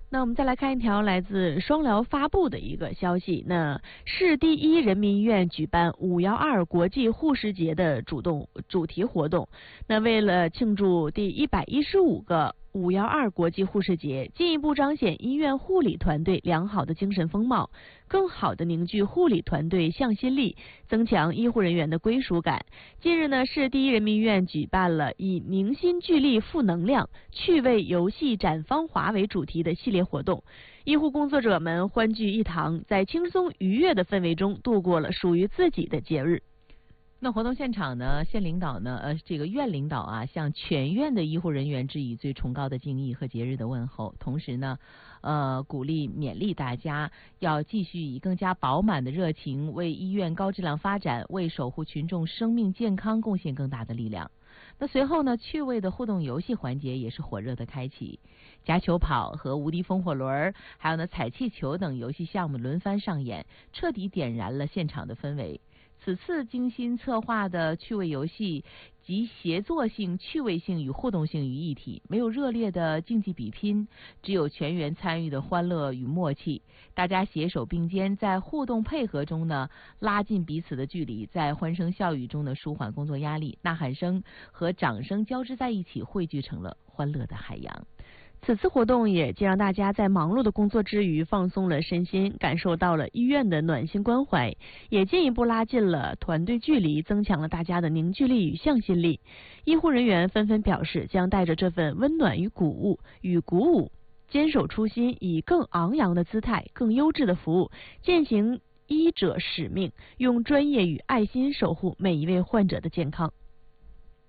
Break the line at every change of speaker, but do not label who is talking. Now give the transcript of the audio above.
那我们再来看一条来自双疗发布的一个消息。那市第一人民医院举办512国际护士节的主题活动。那为了庆祝第115个512国际护士节，进一步彰显医院护理团队良好的精神风貌，更好地凝聚护理团队向心力，增强医护人员的归属感。近日呢，市第一人民医院举办了以凝心聚力负能量、趣味游戏展芳华为主题的系列活动，医护工作者们欢聚一堂，在轻松愉悦的氛围中度过了属于自己的节日。
那活动现场呢，县领导呢，这个院领导啊，向全院的医护人员致以最崇高的敬意和节日的问候，同时呢，鼓励勉励大家要继续以更加饱满的热情，为医院高质量发展，为守护群众生命健康贡献更大的力量。那随后呢，趣味的互动游戏环节也是火热的开启，夹球跑和无敌风火轮，还有呢踩气球等游戏项目轮番上演，彻底点燃了现场的氛围。此次精心策划的趣味游戏集协作性、趣味性与互动性于一体，没有热烈的竞技比拼，只有全员参与的欢乐与默契。大家携手并肩，在互动配合中呢，拉近彼此的距离，在欢声笑语中呢，舒缓工作压力，呐喊声和掌声交织在一起，汇聚成了欢乐的海洋。
此次活动也既让大家在忙碌的工作之余放松了身心，感受到了医院的暖心关怀，也进一步拉近了团队距离，增强了大家的凝聚力与向心力。医护人员纷纷表示，将带着这份温暖与鼓舞，坚守初心，以更昂扬的姿态、更优质的服务，践行医者使命，用专业与爱心守护每一位患者的健康。